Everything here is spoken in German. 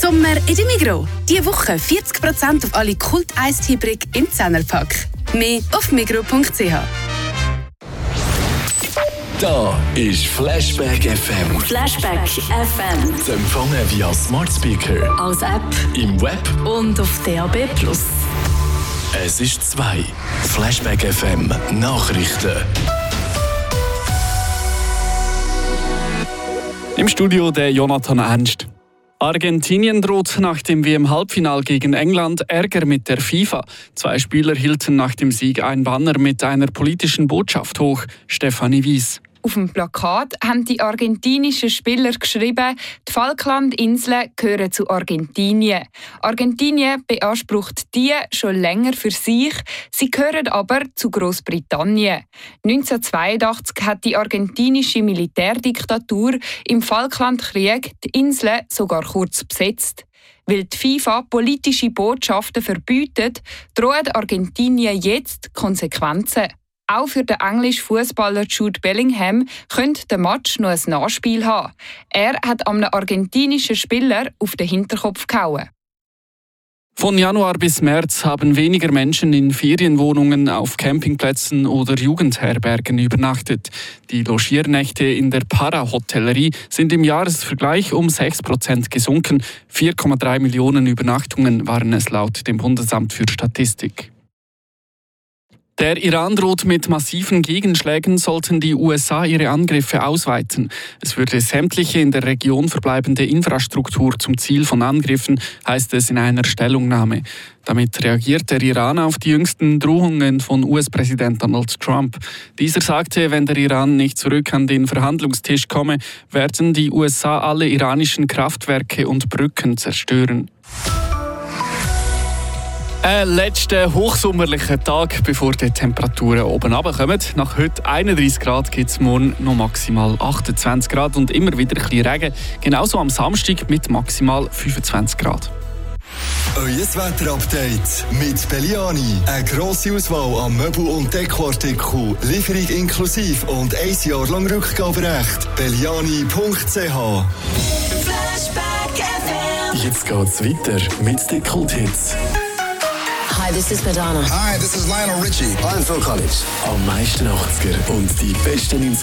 Sommer in der Migros. Diese Woche 40% auf alle Kult-Eistee-Brick im 10er-Pack. Mehr auf migros.ch. Da ist Flashback FM. Flashback FM. Zu empfangen via Smart Speaker, Als App im Web. und auf DAB+. Es ist 2. Flashback FM Nachrichten. Im Studio der Jonathan Ernst. Argentinien droht nach dem WM-Halbfinal gegen England Ärger mit der FIFA. 2 Spieler hielten nach dem Sieg ein Banner mit einer politischen Botschaft hoch. Stefanie Wies. Auf dem Plakat haben die argentinischen Spieler geschrieben, die Falklandinseln gehören zu Argentinien. Argentinien beansprucht die schon länger für sich, sie gehören aber zu Großbritannien. 1982 hat die argentinische Militärdiktatur im Falklandkrieg die Inseln sogar kurz besetzt. Weil die FIFA politische Botschaften verbietet, drohen Argentinien jetzt Konsequenzen. Auch für den englischen Fußballer Jude Bellingham könnte der Match noch ein Nachspiel haben. Er hat einem argentinischen Spieler auf den Hinterkopf gehauen. Von Januar bis März haben weniger Menschen in Ferienwohnungen, auf Campingplätzen oder Jugendherbergen übernachtet. Die Logiernächte in der Para-Hotellerie sind im Jahresvergleich um 6% gesunken. 4,3 Millionen Übernachtungen waren es laut dem Bundesamt für Statistik. Der Iran droht mit massiven Gegenschlägen, sollten die USA ihre Angriffe ausweiten. Es würde sämtliche in der Region verbleibende Infrastruktur zum Ziel von Angriffen, heißt es in einer Stellungnahme. Damit reagiert der Iran auf die jüngsten Drohungen von US-Präsident Donald Trump. Dieser sagte, wenn der Iran nicht zurück an den Verhandlungstisch komme, werden die USA alle iranischen Kraftwerke und Brücken zerstören. Ein letzter hochsommerlicher Tag, bevor die Temperaturen oben runterkommen. Nach heute 31 Grad gibt es morgen noch maximal 28 Grad und immer wieder ein bisschen Regen. Genauso am Samstag mit maximal 25 Grad. Euer Wetterupdate mit Belliani. Eine grosse Auswahl an Möbel- und Dekoartikeln. Lieferung inklusive und 1 Jahr lang Rückgaberecht. Belliani.ch. Flashback FM. Jetzt geht's weiter mit den Kult-Hits. Hi, this is Madonna. Hi, this is Lionel Richie. I'm Phil Collins. Am meisten 80er und die besten